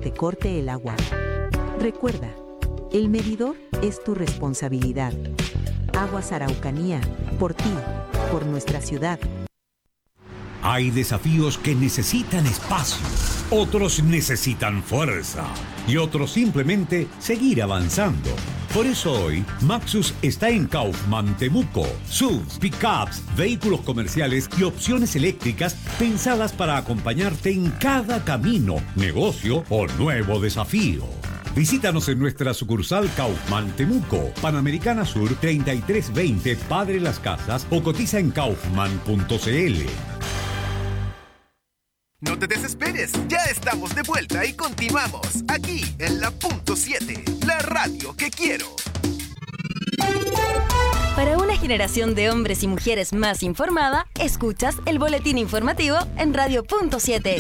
te corte el agua. Recuerda, el medidor es tu responsabilidad. Aguas Araucanía, por ti, por nuestra ciudad. Hay desafíos que necesitan espacio, otros necesitan fuerza y otros simplemente seguir avanzando. Por eso hoy, Maxus está en Kaufman Temuco. SUVs, pickups, vehículos comerciales y opciones eléctricas pensadas para acompañarte en cada camino, negocio o nuevo desafío. Visítanos en nuestra sucursal Kaufman Temuco, Panamericana Sur 3320 Padre Las Casas o cotiza en kaufman.cl. No te desesperes, ya estamos de vuelta y continuamos aquí en la Punto 7, la radio que quiero. Para una generación de hombres y mujeres más informada, escuchas el boletín informativo en Radio Punto 7.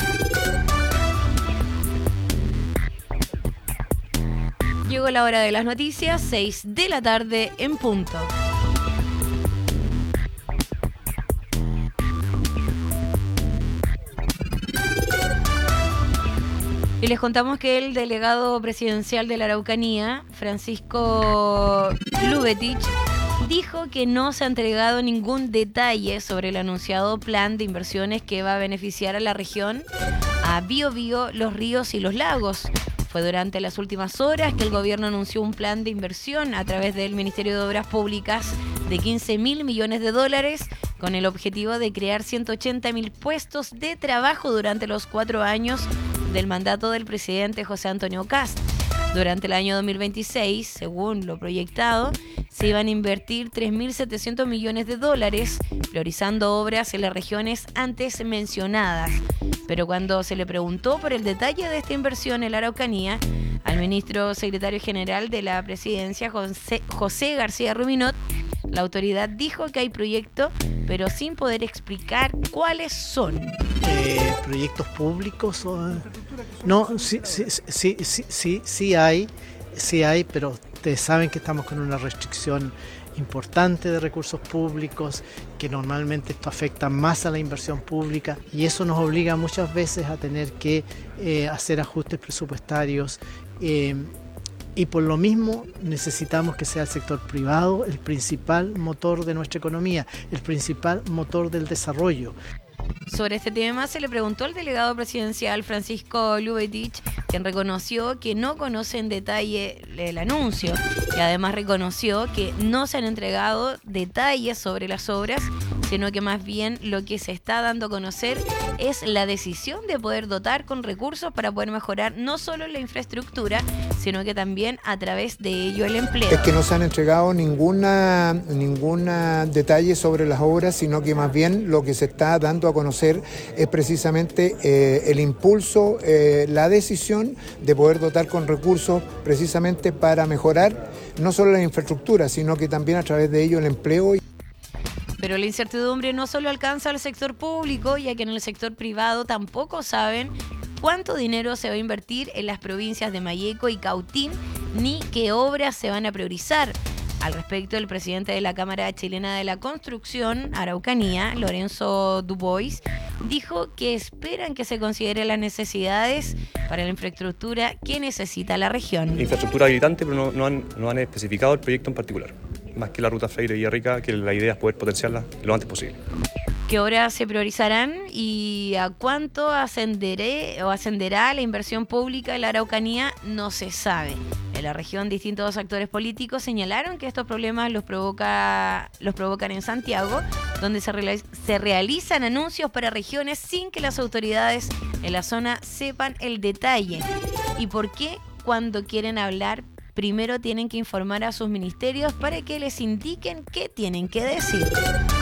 Llegó la hora de las noticias, 6 de la tarde en punto. Y les contamos que el delegado presidencial de la Araucanía, Francisco Lubetich, dijo que no se ha entregado ningún detalle sobre el anunciado plan de inversiones que va a beneficiar a la región, a Biobío, los ríos y los lagos. Fue durante las últimas horas que el gobierno anunció un plan de inversión a través del Ministerio de Obras Públicas de 15.000 millones de dólares con el objetivo de crear 180.000 puestos de trabajo durante los 4 años del mandato del presidente José Antonio Kast. Durante el año 2026, según lo proyectado, se iban a invertir 3.700 millones de dólares, priorizando obras en las regiones antes mencionadas. Pero cuando se le preguntó por el detalle de esta inversión en la Araucanía, al ministro secretario general de la presidencia, José García Ruminot, la autoridad dijo que hay proyectos, pero sin poder explicar cuáles son. ¿Proyectos públicos? No, sí hay, pero ustedes saben que estamos con una restricción importante de recursos públicos, que normalmente esto afecta más a la inversión pública y eso nos obliga muchas veces a tener que hacer ajustes presupuestarios. Y por lo mismo necesitamos que sea el sector privado el principal motor de nuestra economía, el principal motor del desarrollo. Sobre este tema se le preguntó al delegado presidencial Francisco Lubetich, quien reconoció que no conoce en detalle el anuncio y además reconoció que no se han entregado detalles sobre las obras, sino que más bien lo que se está dando a conocer es la decisión de poder dotar con recursos para poder mejorar no solo la infraestructura, sino que también a través de ello el empleo. Es que no se han entregado ninguna detalle sobre las obras, sino que más bien lo que se está dando a conocer es precisamente el impulso, la decisión de poder dotar con recursos precisamente para mejorar no solo la infraestructura, sino que también a través de ello el empleo. Pero la incertidumbre no solo alcanza al sector público, ya que en el sector privado tampoco saben cuánto dinero se va a invertir en las provincias de Malleco y Cautín, ni qué obras se van a priorizar. Al respecto, el presidente de la Cámara Chilena de la Construcción, Araucanía, Lorenzo Dubois, dijo que esperan que se consideren las necesidades para la infraestructura que necesita la región. Infraestructura habilitante, pero no han especificado el proyecto en particular. Más que la ruta Freire-Villarrica, que la idea es poder potenciarla lo antes posible. ¿Qué obras se priorizarán y a cuánto ascenderá la inversión pública en la Araucanía? No se sabe. En la región, distintos actores políticos señalaron que estos problemas los provocan en Santiago, donde se realizan anuncios para regiones sin que las autoridades en la zona sepan el detalle. ¿Y por qué cuando quieren hablar primero tienen que informar a sus ministerios para que les indiquen qué tienen que decir?